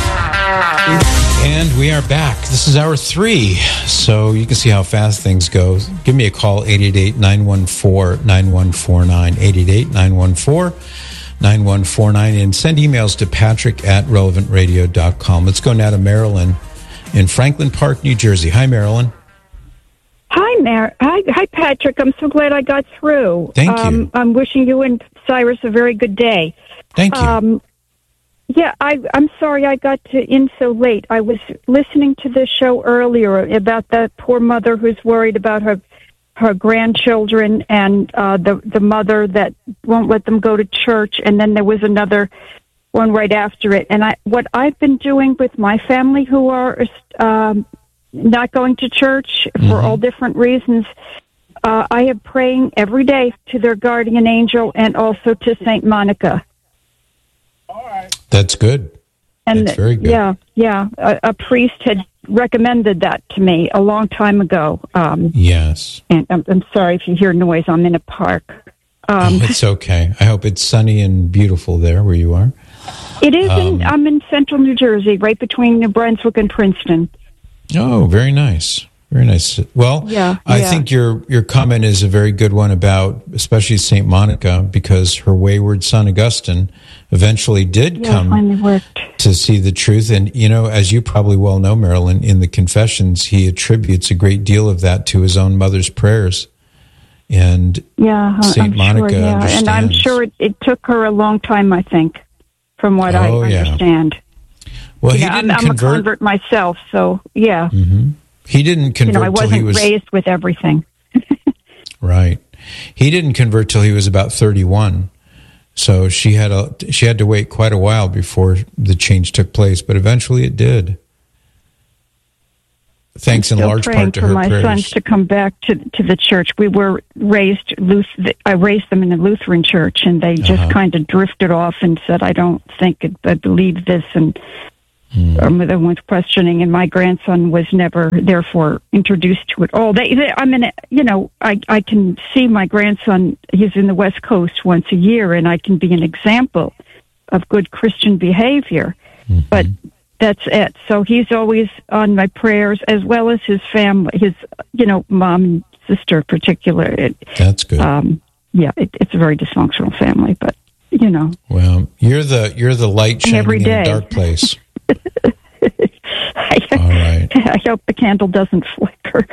And we are back. This is hour three, so you can see how fast things go. Give me a call, eight eight eight, nine one four, nine one four nine, eight eight eight, nine one four, nine one four nine, and send emails to patrick at relevant radio dot com. Let's go now to Marilyn in Franklin Park, New Jersey. Hi, Marilyn. Hi, Mar- Hi, hi, Patrick. I'm so glad I got through. Thank you. Um, I'm wishing you and Cyrus a very good day. Thank you. Um, yeah, I, I'm sorry I got to in so late. I was listening to the show earlier about that poor mother who's worried about her her grandchildren and uh, the the mother that won't let them go to church. And then there was another one right after it. And I what I've been doing with my family who are um, not going to church for mm-hmm. all different reasons. Uh, I am praying every day to their guardian angel and also to Saint Monica. That's good. And That's very good. Yeah, yeah. A, a priest had recommended that to me a long time ago. Um, yes. And I'm, I'm sorry if you hear noise. I'm in a park. Um, oh, it's okay. I hope it's sunny and beautiful there where you are. It is. Um, in, I'm in central New Jersey, right between New Brunswick and Princeton. Oh, very nice. Very nice. Well, yeah, I yeah. think your your comment is a very good one about especially Saint Monica, because her wayward son Augustine eventually did yeah, come finally worked. to see the truth. And, you know, as you probably well know, Marilyn, in the Confessions, he attributes a great deal of that to his own mother's prayers. And yeah, Saint I'm Monica sure, yeah. understands. And I'm sure it, it took her a long time, I think, from what Oh, I yeah. understand. Well, he yeah, didn't I'm, I'm convert. a convert myself, so yeah. Mm-hmm. He didn't convert You know, I till he wasn't was raised with everything. right. He didn't convert till he was about thirty-one. So she had a she had to wait quite a while before the change took place, but eventually it did. thanks in Still large praying part to for her my prayers. sons to come back to to the church. We were raised Luth- I raised them in the Lutheran church, and they just Uh-huh. kind of drifted off and said, "I don't think it, I believe this." And Hmm. our mother was questioning, and my grandson was never, therefore, introduced to it all. They, they, I mean, you know, I I can see my grandson. He's in the West Coast once a year, and I can be an example of good Christian behavior. Mm-hmm. But that's it. So he's always on my prayers, as well as his family, his, you know, mom and sister in particular. It, That's good. Um, yeah, it, it's a very dysfunctional family, but, you know. Well, you're the you're the light shining Every in day. a dark place. I, All right. I hope the candle doesn't flicker.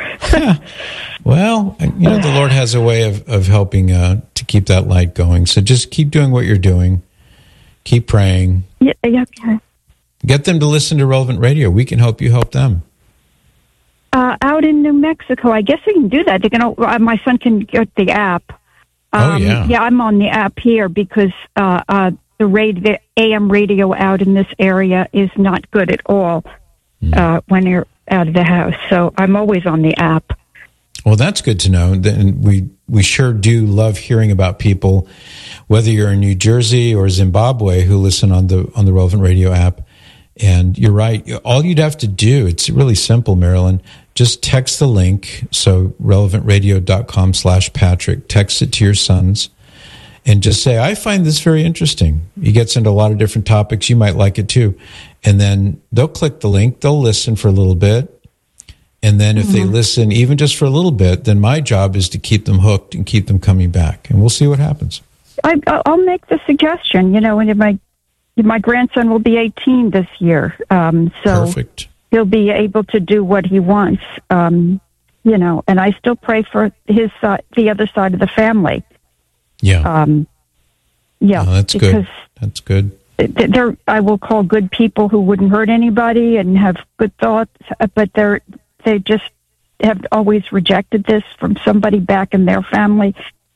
Well, you know, the Lord has a way of, of helping uh, to keep that light going. So just keep doing what you're doing. Keep praying. Yeah, yeah, okay. Get them to listen to Relevant Radio. We can help you help them. Uh, out in New Mexico, I guess they can do that. They can. Uh, my son can get the app. Um, Oh, yeah. Yeah, I'm on the app here because uh, uh, the radio, A M radio out in this area is not good at all uh, when you're out of the house. So I'm always on the app. Well, that's good to know. Then we we sure do love hearing about people, whether you're in New Jersey or Zimbabwe, who listen on the on the Relevant Radio app. And you're right. All you'd have to do, it's really simple, Marilyn. Just text the link. So relevantradio.com slash Patrick. Text it to your sons and just say, I find this very interesting. He gets into a lot of different topics. You might like it too. And then they'll click the link. They'll listen for a little bit. And then if mm-hmm. they listen even just for a little bit, then my job is to keep them hooked and keep them coming back. And we'll see what happens. I, I'll make the suggestion, you know, and if my My grandson will be eighteen this year, um, so Perfect. he'll be able to do what he wants, um, you know. And I still pray for his side, the other side of the family. Yeah, um, yeah, oh, that's because good. That's good. They're, I will call good people who wouldn't hurt anybody and have good thoughts, but they're they just have always rejected this from somebody back in their family,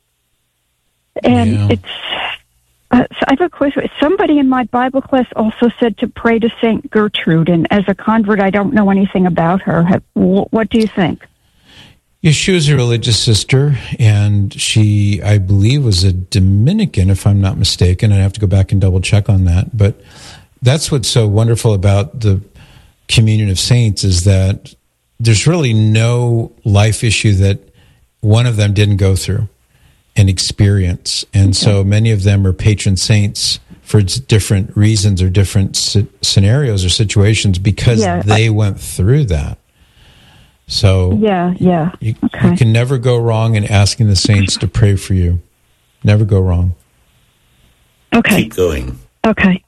and Yeah. it's. Uh, so I have a question. Somebody in my Bible class also said to pray to Saint Gertrude, and as a convert, I don't know anything about her. Have, wh- what do you think? Yeah, she was a religious sister, and she, I believe, was a Dominican, if I'm not mistaken. I'd have to go back and double check on that. But that's what's so wonderful about the communion of saints is that there's really no life issue that one of them didn't go through and experience. And okay. so many of them are patron saints for different reasons or different c- scenarios or situations because yeah, they I, went through that. So yeah, yeah. You, okay. you can never go wrong in asking the saints to pray for you. Never go wrong. Okay. Keep going. Okay.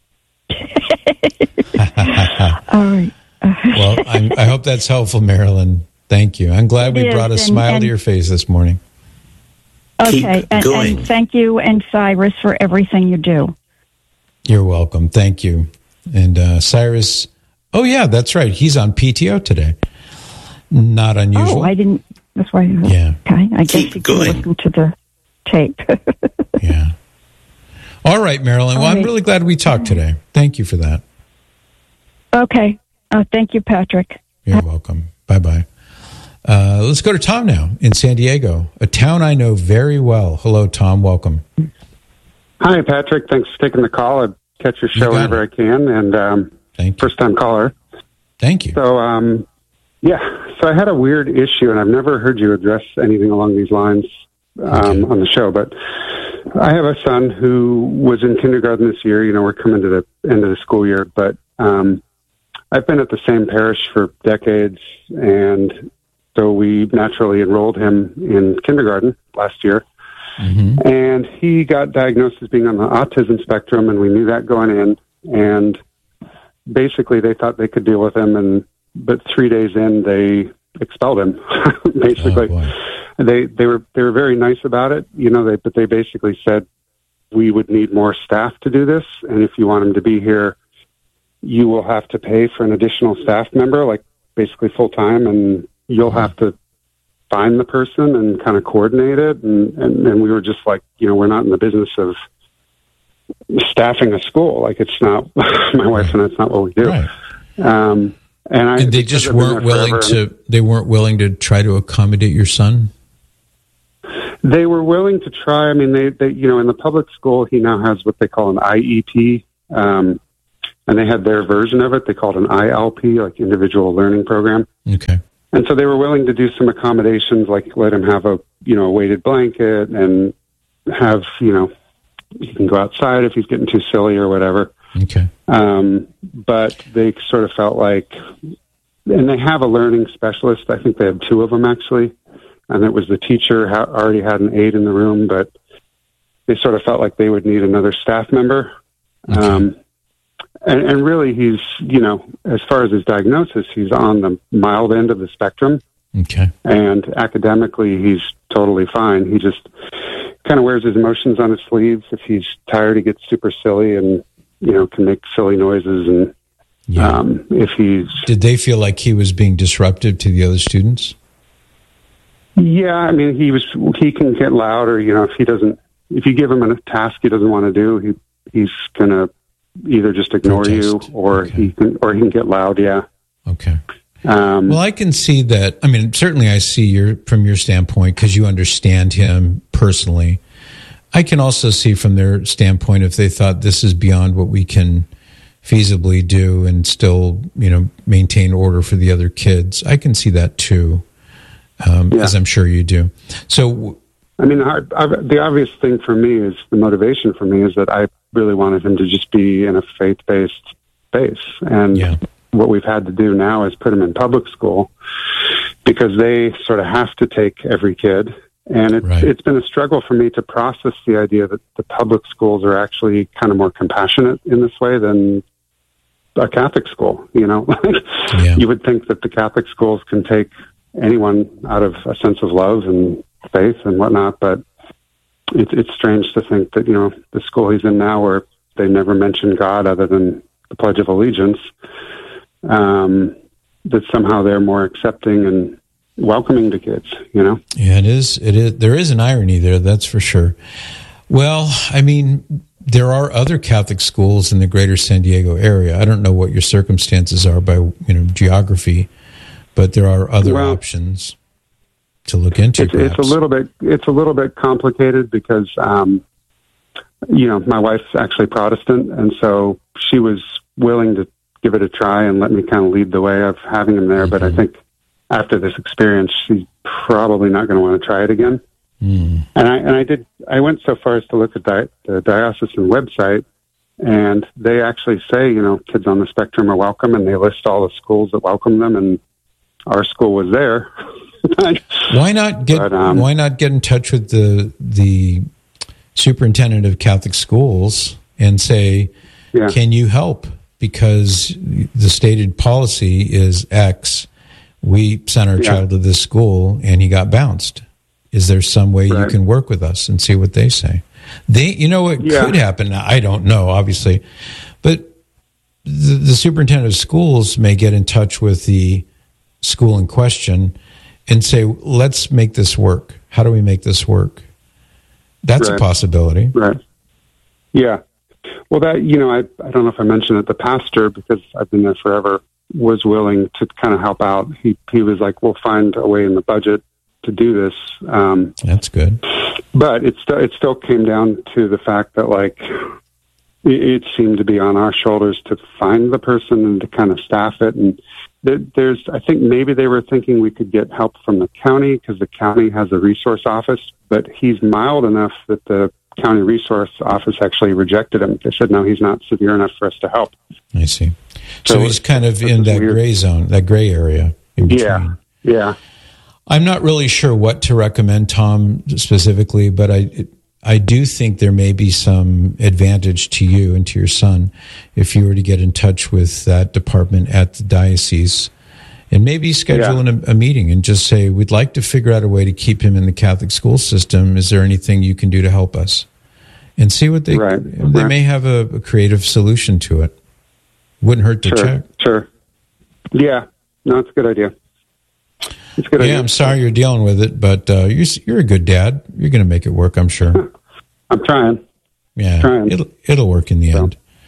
All right. Well, I'm, I hope that's helpful, Marilyn. Thank you. I'm glad we it brought a is, smile and, to your face this morning. Okay, and, and thank you and Cyrus for everything you do. You're welcome. Thank you. And uh, Cyrus, oh yeah, that's right. He's on P T O today. Not unusual. Oh, I didn't. That's why. Yeah. Okay, I Keep guess you going. can listen to the tape. Yeah. All right, Marilyn. Well, All right. I'm really glad we talked today. Thank you for that. Okay. Uh, thank you, Patrick. You're welcome. Bye bye. Uh, let's go to Tom now in San Diego, a town I know very well. Hello, Tom. Welcome. Hi, Patrick. Thanks for taking the call. I catch your show whenever it. I can, and um, first-time caller. Thank you. So, um, yeah, so I had a weird issue, and I've never heard you address anything along these lines um, okay. on the show, but I have a son who was in kindergarten this year. You know, we're coming to the end of the school year, but um, I've been at the same parish for decades, and so we naturally enrolled him in kindergarten last year. Mm-hmm. And he got diagnosed as being on the autism spectrum, and we knew that going in. And basically, they thought they could deal with him, and but three days in, they expelled him. basically, oh, they they were they were very nice about it, you know. They but they basically said we would need more staff to do this, and if you want him to be here, you will have to pay for an additional staff member, like basically full time, and you'll have to find the person and kind of coordinate it. And, and, and we were just like, you know, we're not in the business of staffing a school. Like it's not, my wife and I, it's not what we do. Right. Um, And, I, and they just weren't willing to. They weren't willing to try to accommodate your son. They were willing to try. I mean, they, they, you know, in the public school, he now has what they call an I E P, um, and they had their version of it. They called it an I L P, like Individual Learning Program. Okay. And so they were willing to do some accommodations, like let him have a, you know, a weighted blanket and have, you know, he can go outside if he's getting too silly or whatever. Okay. Um, but they sort of felt like, and they have a learning specialist. I think they have two of them actually. And it was the teacher ha- already had an aide in the room, but they sort of felt like they would need another staff member. Okay. Um, and, and really, he's, you know, as far as his diagnosis, he's on the mild end of the spectrum. Okay. And academically, he's totally fine. He just kind of wears his emotions on his sleeves. If he's tired, he gets super silly and, you know, can make silly noises. And yeah. um, if he's... Did they feel like he was being disruptive to the other students? Yeah, I mean, he was. He can get loud, or you know, if he doesn't, if you give him a task he doesn't want to do, he he's gonna either just ignore Protest. you, or Okay. he can, or he can get loud. Yeah. Okay. Um, Well, I can see that. I mean, certainly, I see your from your standpoint because you understand him personally. I can also see from their standpoint if they thought this is beyond what we can feasibly do and still, you know, maintain order for the other kids. I can see that too. Um, Yeah. as I'm sure you do. So, I mean, I, I, the obvious thing for me is the motivation for me is that I really wanted him to just be in a faith-based space, and yeah, what we've had to do now is put him in public school because they sort of have to take every kid. And it, Right. it's been a struggle for me to process the idea that the public schools are actually kind of more compassionate in this way than a Catholic school. You know, Yeah. You would think that the Catholic schools can take anyone out of a sense of love and faith and whatnot, but it's it's strange to think that, you know, the school he's in now, where they never mention God other than the Pledge of Allegiance, um, that somehow they're more accepting and welcoming to kids, you know? yeah, it is. It is. There is an irony there, that's for sure. Well, I mean, there are other Catholic schools in the greater San Diego area. I don't know what your circumstances are by, you know, geography, but there are other Well, options to look into. It's, it's a perhaps. little bit it's a little bit complicated because um, you know, my wife's actually Protestant, and so she was willing to give it a try and let me kind of lead the way of having him there. Mm-hmm. But I think after this experience, she's probably not going to want to try it again. Mm. And I and I did I went so far as to look at di- the diocesan website, and they actually say, you know, kids on the spectrum are welcome, and they list all the schools that welcome them, and our school was there. Why not get But, um, Why not get in touch with the the superintendent of Catholic schools and say, Yeah. can you help? Because the stated policy is X. We sent our Yeah. child to this school and he got bounced. Is there some way you Right. can work with us and see what they say? They, you know, what Yeah. could happen. I don't know, obviously, but the, the superintendent of schools may get in touch with the school in question and say, let's make this work. How do we make this work? That's Right. a possibility. Right. Yeah. Well, that, you know, I, I don't know if I mentioned it, the pastor, because I've been there forever, was willing to kind of help out. He, he was like, we'll find a way in the budget to do this. Um, That's good. But it, st- it still came down to the fact that, like, it, it seemed to be on our shoulders to find the person and to kind of staff it. And there, there's, I think maybe they were thinking we could get help from the county because the county has a resource office, but he's mild enough that the county resource office actually rejected him. They said, no, he's not severe enough for us to help. I see. So, So he's kind of this in is that weird. gray zone, that gray area. In between. Yeah. Yeah. I'm not really sure what to recommend, Tom, specifically, but I I do think there may be some advantage to you and to your son if you were to get in touch with that department at the diocese and maybe schedule Yeah. a, a meeting and just say, we'd like to figure out a way to keep him in the Catholic school system. Is there anything you can do to help us? And see what they, Right. they Right. may have a, a creative solution to it. Wouldn't hurt to Sure. check. Sure. Yeah. No, it's a good idea. It's a good Yeah, idea. I'm sorry you're dealing with it, but uh, you're you're a good dad. You're going to make it work, I'm sure. I'm trying. Yeah, Trying. it'll it'll work in the end.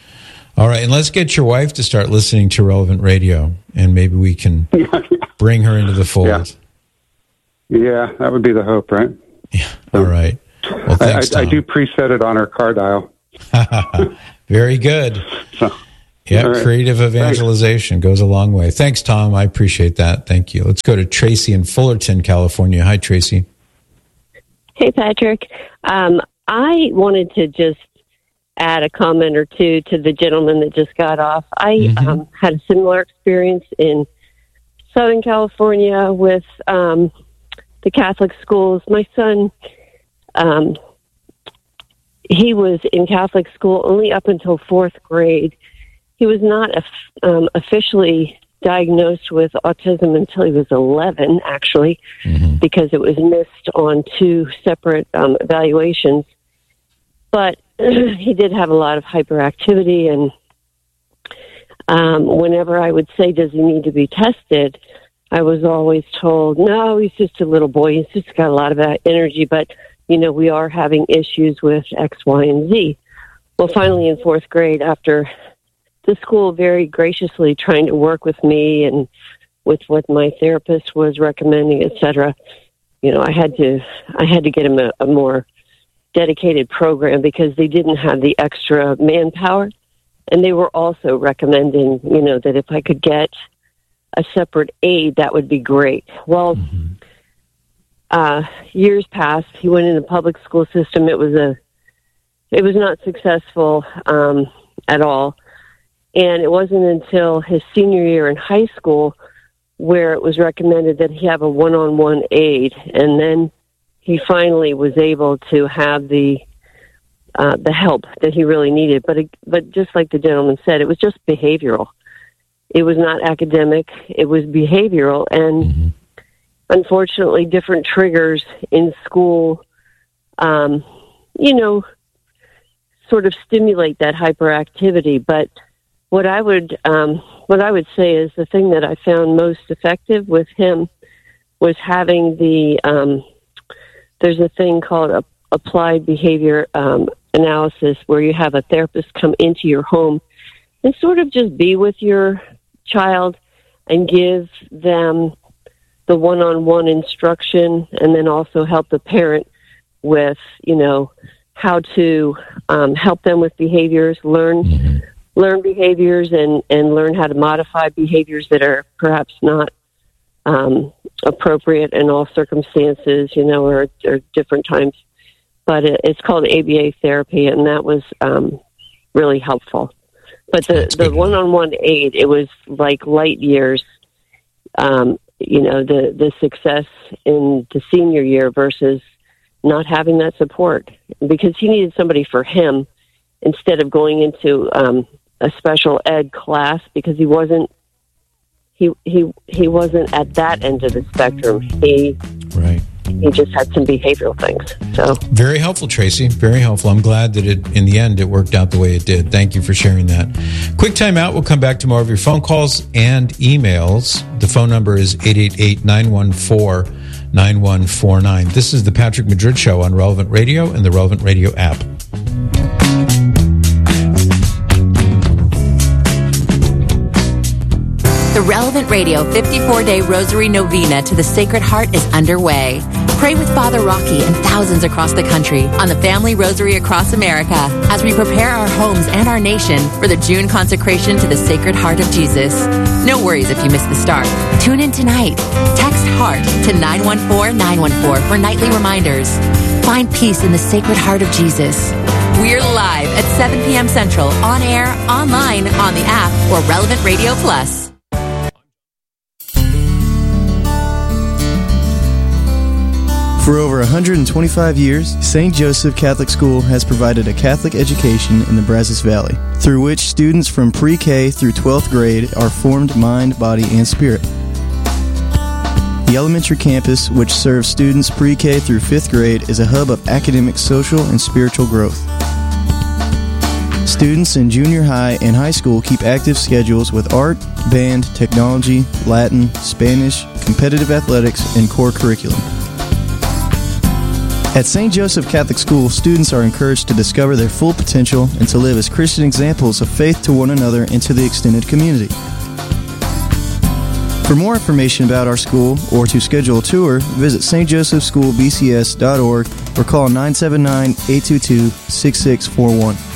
All right, and let's get your wife to start listening to Relevant Radio, and maybe we can bring her into the fold. Yeah, yeah that would be the hope, right? Yeah. All right. Well, thanks, I, I, I Tom. do preset it on her car dial. Very good. So, yeah, right. creative evangelization Thanks. Goes a long way. Thanks, Tom. I appreciate that. Thank you. Let's go to Tracy in Fullerton, California. Hi, Tracy. Hey, Patrick. Um, I wanted to just add a comment or two to the gentleman that just got off. I mm-hmm. um, had a similar experience in Southern California with um, the Catholic schools. My son, um, he was in Catholic school only up until fourth grade. He was not um, officially diagnosed with autism until he was eleven, actually, mm-hmm. because it was missed on two separate um, evaluations. But he did have a lot of hyperactivity, and um, whenever I would say, does he need to be tested, I was always told, no, he's just a little boy. He's just got a lot of energy, but, you know, we are having issues with X, Y, and Z. Well, finally in fourth grade, after the school very graciously trying to work with me and with what my therapist was recommending, et cetera, you know, I had to, I had to get him a, a more dedicated program because they didn't have the extra manpower. And they were also recommending, you know, that if I could get a separate aide, that would be great. Well, mm-hmm. uh, years passed. He went in the public school system. It was a, it was not successful um, at all. And it wasn't until his senior year in high school where it was recommended that he have a one-on-one aide. And then he finally was able to have the uh, the help that he really needed. But it, but just like the gentleman said, it was just behavioral. It was not academic. It was behavioral. And mm-hmm. unfortunately, different triggers in school, um, you know, sort of stimulate that hyperactivity. But what I would um, what I would say is the thing that I found most effective with him was having the um, there's a thing called a, applied behavior um, analysis where you have a therapist come into your home and sort of just be with your child and give them the one-on-one instruction, and then also help the parent with, you know, how to um, help them with behaviors, learn mm-hmm. learn behaviors, and, and learn how to modify behaviors that are perhaps not um, appropriate in all circumstances, you know, or, or different times. But it, it's called A B A therapy, and that was um, really helpful. But the, the one-on-one aid, it was like light years, um, you know, the, the success in the senior year versus not having that support, because he needed somebody for him instead of going into um, a special ed class, because he wasn't he he he wasn't at that end of the spectrum. He right. He just had some behavioral things. So very helpful, Tracy. Very helpful. I'm glad that it, in the end, it worked out the way it did. Thank you for sharing that. Quick time out. We'll come back to more of your phone calls and emails. The phone number is eight eight eight, nine one four, nine one four nine. This is the Patrick Madrid Show on Relevant Radio and the Relevant Radio app. The Relevant Radio fifty-four day Rosary Novena to the Sacred Heart is underway. Pray with Father Rocky and thousands across the country on the Family Rosary Across America as we prepare our homes and our nation for the June consecration to the Sacred Heart of Jesus. No worries if you miss the start. Tune in tonight. Text HEART to nine one four, nine one four for nightly reminders. Find peace in the Sacred Heart of Jesus. We're live at seven p.m. Central, on air, online, on the app, or Relevant Radio Plus. For over one hundred twenty-five years, Saint Joseph Catholic School has provided a Catholic education in the Brazos Valley, through which students from pre-K through twelfth grade are formed mind, body, and spirit. The elementary campus, which serves students pre-K through fifth grade, is a hub of academic, social, and spiritual growth. Students in junior high and high school keep active schedules with art, band, technology, Latin, Spanish, competitive athletics, and core curriculum. At Saint Joseph Catholic School, students are encouraged to discover their full potential and to live as Christian examples of faith to one another and to the extended community. For more information about our school or to schedule a tour, visit s t joseph school b c s dot org or call nine seven nine, eight two two, six six four one.